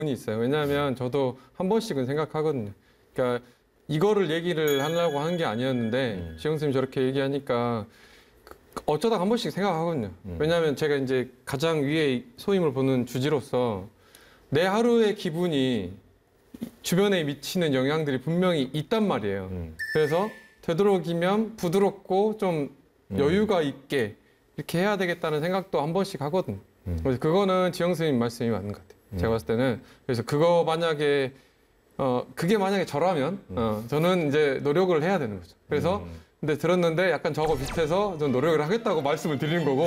이 있어요. 왜냐하면 저도 한 번씩은 생각하거든요. 그러니까 이거를 얘기를 하려고 하는 게 아니었는데 지영 선생님이 저렇게 얘기하니까 어쩌다 한 번씩 생각하거든요. 왜냐하면 제가 이제 가장 위에 소임을 보는 주지로서 내 하루의 기분이 주변에 미치는 영향들이 분명히 있단 말이에요. 그래서 되도록이면 부드럽고 좀 여유가 있게 이렇게 해야 되겠다는 생각도 한 번씩 하거든요. 그래서 그거는 지영 선생님 말씀이 맞는 것 같아요. 제가 봤을 때는. 그래서 그거 만약에 그게 만약에 저라면 저는 이제 노력을 해야 되는 거죠. 그래서 근데 들었는데 약간 저거 비슷해서 좀 노력을 하겠다고 말씀을 드리는 거고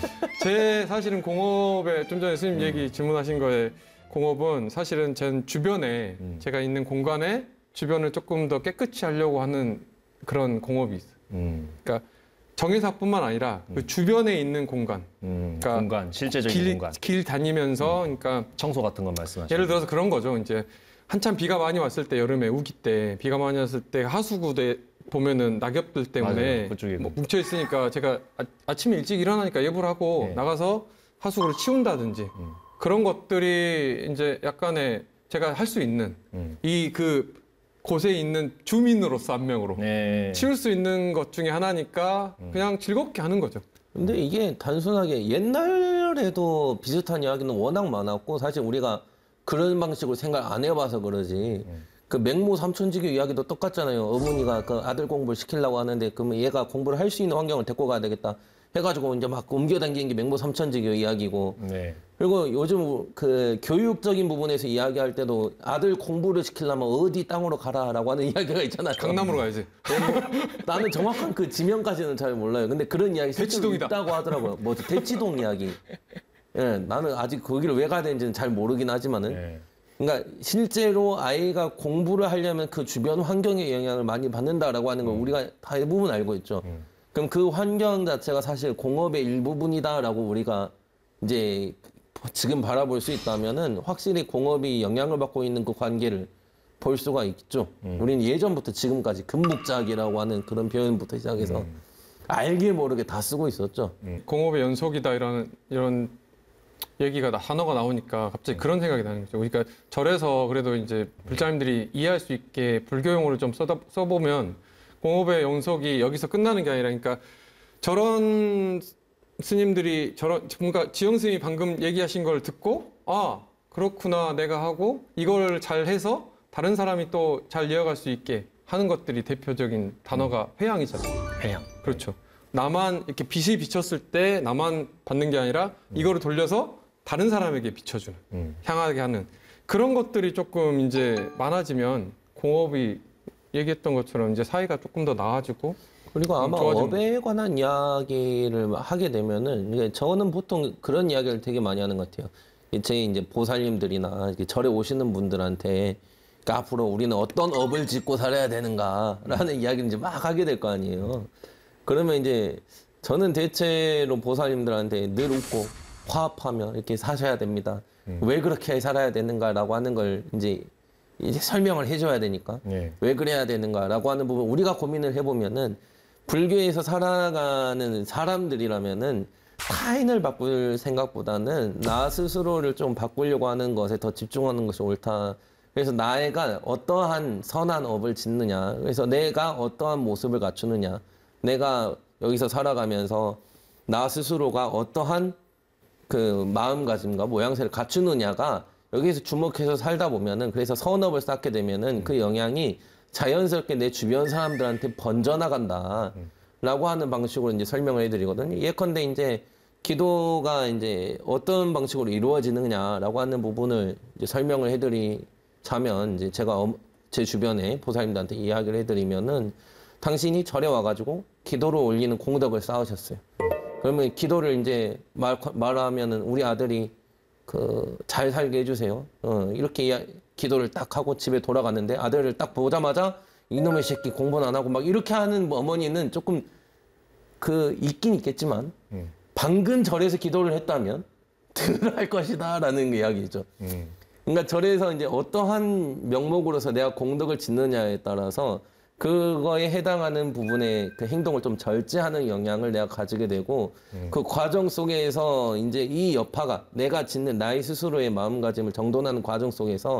제 사실은 공업에 좀 전에 스님 얘기 질문하신 거에 공업은 사실은 제 주변에 제가 있는 공간에 주변을 조금 더 깨끗이 하려고 하는 그런 공업이 있어요. 그러니까 정의사뿐만 아니라 그 주변에 있는 공간, 그러니까 공간, 실제적인 공간. 길 다니면서, 그러니까 청소 같은 건 말씀하시죠. 예를 들어서 그런 거죠. 이제 한참 비가 많이 왔을 때 여름에 우기 때 비가 많이 왔을 때 하수구대 보면은 낙엽들 때문에 뭐 뭉쳐 있으니까 제가 아침에 일찍 일어나니까 예불 하고 나가서 하수구를 치운다든지 그런 것들이 이제 약간의 제가 할 수 있는 이 그 곳에 있는 주민으로서 한 명으로 치울 수 있는 것 중에 하나니까 그냥 즐겁게 하는 거죠. 근데 이게 단순하게 옛날에도 비슷한 이야기는 워낙 많았고 사실 우리가 그런 방식으로 생각 안 해봐서 그러지. 그 맹모 삼천지교 이야기도 똑같잖아요. 어머니가 그 아들 공부를 시키려고 하는데 그러면 얘가 공부를 할 수 있는 환경을 데리고 가야 되겠다 해가지고 이제 막 옮겨다니는 게 맹모 삼천지교 이야기고. 그리고 요즘 그 교육적인 부분에서 이야기할 때도 아들 공부를 시키려면 어디 땅으로 가라라고 하는 이야기가 있잖아요. 강남으로 가야지. 나는 정확한 그 지명까지는 잘 몰라요. 근데 그런 이야기 대치동이다. 있다고 하더라고요. 뭐 대치동 이야기. 예, 나는 아직 거기를 왜 가야 되는지는 잘 모르긴 하지만은. 그러니까 실제로 아이가 공부를 하려면 그 주변 환경의 영향을 많이 받는다라고 하는 걸 우리가 대부분 알고 있죠. 그럼 그 환경 자체가 사실 공업의 일부분이다라고 우리가 이제 지금 바라볼 수 있다면은 확실히 공업이 영향을 받고 있는 그 관계를 볼 수가 있죠. 우리는 예전부터 지금까지 금묵작이라고 하는 그런 표현부터 시작해서 알게 모르게 다 쓰고 있었죠. 공업의 연속이다 이런 얘기가 단어가 나오니까 갑자기 그런 생각이 나는 거죠. 그러니까 절에서 그래도 이제 불자님들이 이해할 수 있게 불교용어를 좀 써보면 공업의 연속이 여기서 끝나는 게 아니라, 그러니까 저런 스님들이 뭔가 지영 스님이 방금 얘기하신 걸 듣고 아 그렇구나 내가 하고 이걸 잘 해서 다른 사람이 또 잘 이어갈 수 있게 하는 것들이 대표적인 단어가 회양이잖아요. 회양. 그렇죠. 나만 이렇게 빛이 비쳤을 때 나만 받는 게 아니라 이거를 돌려서 다른 사람에게 비춰주는, 향하게 하는 그런 것들이 조금 이제 많아지면 공업이 얘기했던 것처럼 이제 사이가 조금 더 나아지고. 그리고 아마 업에 관한 이야기를 하게 되면은 저는 보통 그런 이야기를 되게 많이 하는 것 같아요. 제 이제 보살님들이나 절에 오시는 분들한테 그러니까 앞으로 우리는 어떤 업을 짓고 살아야 되는가라는 이야기를 이제 막 하게 될 거 아니에요. 그러면 이제 저는 대체로 보살님들한테 늘 웃고 화합하며 이렇게 사셔야 됩니다. 왜 그렇게 살아야 되는가라고 하는 걸 이제 설명을 해줘야 되니까 왜 그래야 되는가라고 하는 부분 우리가 고민을 해보면은 불교에서 살아가는 사람들이라면은 타인을 바꿀 생각보다는 나 스스로를 좀 바꾸려고 하는 것에 더 집중하는 것이 옳다. 그래서 나가 어떠한 선한 업을 짓느냐, 그래서 내가 어떠한 모습을 갖추느냐, 내가 여기서 살아가면서 나 스스로가 어떠한 그 마음가짐과 모양새를 갖추느냐가 여기서 주목해서 살다 보면은, 그래서 선업을 쌓게 되면은 그 영향이 자연스럽게 내 주변 사람들한테 번져나간다. 라고 하는 방식으로 이제 설명을 해드리거든요. 예컨대 이제 기도가 이제 어떤 방식으로 이루어지느냐라고 하는 부분을 이제 설명을 해드리자면, 이제 제가 제 주변에 보살님들한테 이야기를 해드리면은, 당신이 절에 와가지고 기도를 올리는 공덕을 쌓으셨어요. 그러면 기도를 이제 말하면은 우리 아들이 잘 살게 해주세요. 이렇게 기도를 딱 하고 집에 돌아갔는데 아들을 딱 보자마자 이놈의 새끼 공부는 안 하고 막 이렇게 하는 어머니는 조금 있긴 있겠지만 방금 절에서 기도를 했다면 덜 할 것이다 라는 이야기죠. 그러니까 절에서 이제 어떠한 명목으로서 내가 공덕을 짓느냐에 따라서 그거에 해당하는 부분의 그 행동을 좀 절제하는 영향을 내가 가지게 되고 그 과정 속에서 이제 이 여파가 내가 짓는 나의 스스로의 마음가짐을 정돈하는 과정 속에서